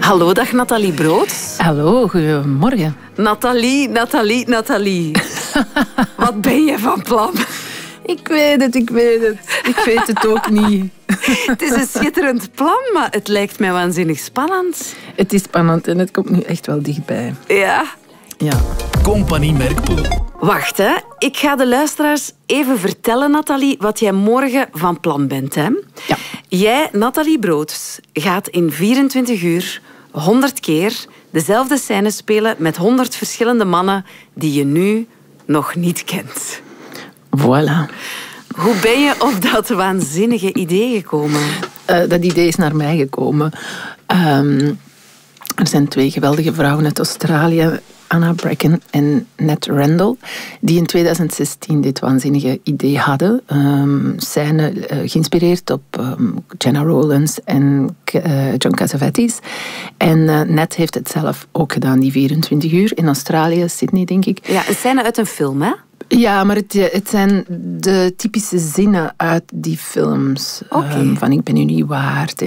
Hallo, dag Nathalie Brood. Hallo, goedemorgen. Nathalie. Wat ben je van plan? Ik weet het. Ik weet het ook niet. Het is een schitterend plan, maar het lijkt mij waanzinnig spannend. Het is spannend en het komt nu echt wel dichtbij. Ja. Compagnie Merkpoel. Wacht, hè. Ik ga de luisteraars even vertellen, Nathalie, wat jij morgen van plan bent. Hè? Ja. Jij, Nathalie Brood, gaat in 24 uur 100 keer dezelfde scène spelen met 100 verschillende mannen die je nu nog niet kent. Voilà. Hoe ben je op dat waanzinnige idee gekomen? Dat idee is naar mij gekomen. Er zijn 2 geweldige vrouwen uit Australië, Anna Bracken en Nat Randall, die in 2016 dit waanzinnige idee hadden. Scène geïnspireerd op Gena Rowlands en John Cassavetes. En Nat heeft het zelf ook gedaan, die 24 uur in Australië, Sydney, denk ik. Ja, een scène uit een film, hè? Ja, maar het zijn de typische zinnen uit die films. Okay. Van ik ben u niet waard.